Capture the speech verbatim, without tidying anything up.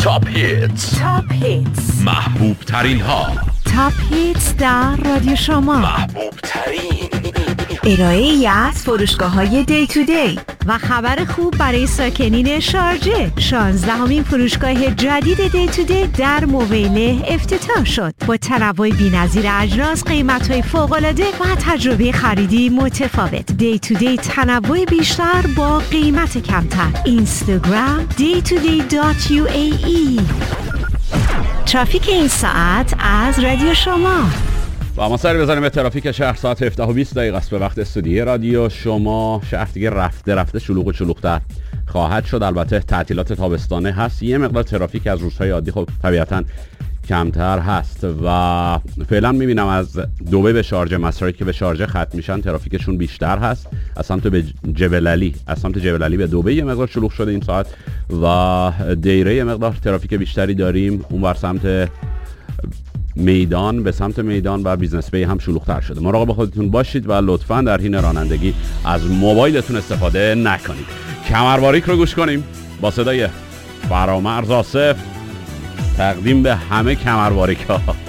تاپ هیتز، تاپ هیتز، محبوب ترین ها، تاپ هیتز در رادیو شما، محبوب ترین ارائه ای از فروشگاه های دی تو دی و خبر خوب برای ساکنین شارجه. شانزدهمین فروشگاه جدید دی تو دی در مویله افتتاح شد با تنوع بی‌نظیر اجناس، قیمت‌های فوق‌العاده و تجربه خریدی متفاوت. دی تو دی تنوع بیشتر با قیمت کمتر. اینستاگرام دی تو دی دات یو ای ای. ترافیک این ساعت از رادیو شما. و اما سری بزنیم به ترافیک شهر. ساعت هفده و بیست دقیقه است به وقت استودیو رادیو شما. شهر دیگه رفته رفته شلوغ و شلوغ‌تر خواهد شد. البته تعطیلات تابستانه هست، یه مقدار ترافیک از روزهای عادی خب طبیعتاً کمتر هست و فعلا میبینم از دبی به شارجه، مسیری که به شارجه ختم میشن ترافیکشون بیشتر هست. از سمت به جبل علی، از سمت جبل علی به دبی یه مقدار شلوغ شده این ساعت و دیره یه مقدار ترافیک بیشتری داریم. اون ور سمت میدان، به سمت میدان و بیزنس بی هم شلوغ‌تر شده. مراقب خودتون باشید و لطفاً در حین رانندگی از موبایلتون استفاده نکنید. کمرباریک رو گوش کنیم با صدای فرامرز آصف تقدیم به همه کمرباریک‌ها.